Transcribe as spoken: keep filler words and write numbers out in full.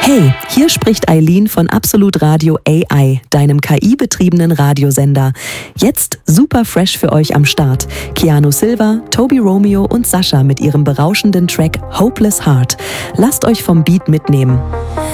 Hey, hier spricht Eileen von Absolut Radio A I, deinem K I-betriebenen Radiosender. Jetzt super fresh für euch am Start. Keanu Silva, Toby Romeo und Sascha mit ihrem berauschenden Track Hopeless Heart. Lasst euch vom Beat mitnehmen.